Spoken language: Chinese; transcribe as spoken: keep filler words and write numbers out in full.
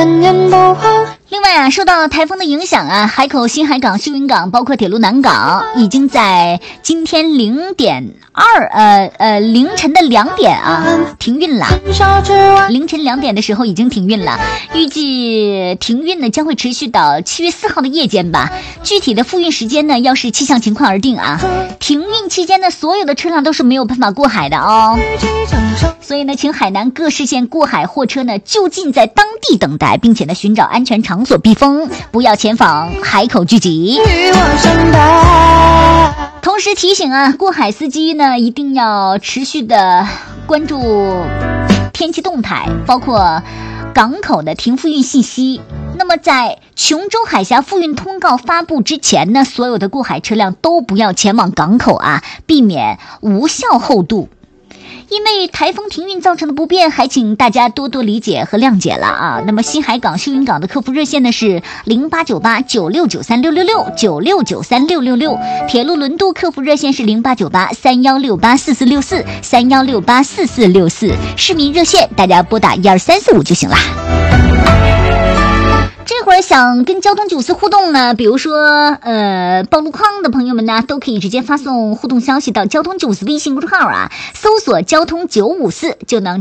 人人都好。 另外啊，受到台风的影响啊，海口、新海港、秀云港，包括铁路南港，已经在今天零点二呃呃凌晨的两点啊停运了。凌晨两点的时候已经停运了，预计停运呢将会持续到七月四号的夜间吧。具体的复运时间呢，要视气象情况而定啊。停运期间呢，所有的车辆都是没有办法过海的哦。所以呢，请海南各市县过海货车呢就近在当地等待，并且呢寻找安全场所避风，不要前往海口聚集。同时提醒啊，过海司机呢一定要持续的关注天气动态，包括港口的停复运信息。那么在琼州海峡复运通告发布之前呢，所有的过海车辆都不要前往港口啊，避免无效后渡。因为台风停运造成的不便，还请大家多多理解和谅解了啊。那么新海港、秀云港的客服热线呢是零八九八九六九三六六六九六九三六六六，铁路轮渡客服热线是零八九八三幺六八四四六四三幺六八四四六四，市民热线大家拨打一二三四五就行了。这会儿想跟交通九四互动呢，比如说呃报路况的朋友们呢，都可以直接发送互动消息到交通九四微信公众号啊，搜索交通九五四就能